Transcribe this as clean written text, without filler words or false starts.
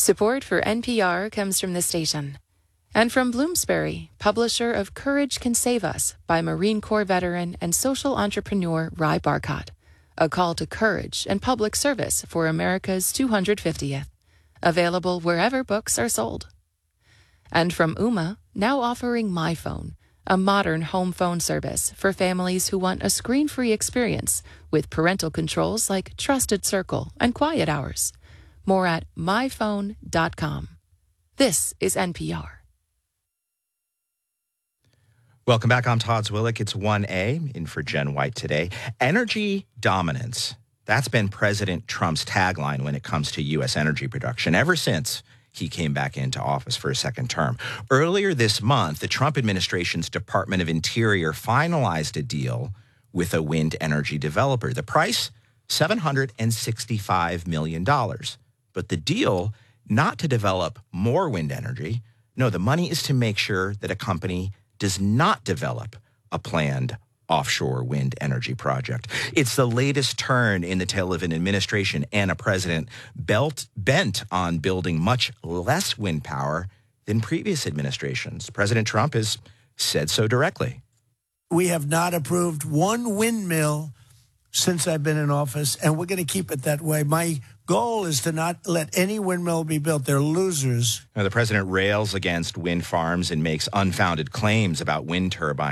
Support for NPR comes from the station and from Bloomsbury, publisher of Courage Can Save Us by Marine Corps veteran and social entrepreneur Ry Barcott. A call to courage and public service for America's 250th. Available wherever books are sold. And from Ooma, now offering MyPhone, a modern home phone service for families who want a screen-free experience with parental controls like Trusted Circle and Quiet Hours. More at myphone.com. This is NPR. Welcome back. I'm Todd Zwillich. It's 1A in for Jen White today. Energy dominance. That's been President Trump's tagline when it comes to U.S. energy production ever since he came back into office for a second term. Earlier this month, the Trump administration's Department of Interior finalized a deal with a wind energy developer. The price, $765 million. But the deal, not to develop more wind energy. No, the money is to make sure that a company does not develop a planned offshore wind energy project. It's the latest turn in the tail of an administration and a president bent on building much less wind power than previous administrations. President Trump has said so directly. We have not approved one windmill since I've been in office, and we're going to keep it that way. My goal is to not let any windmill be built. They're losers. Now, the president rails against wind farms and makes unfounded claims about wind turbines.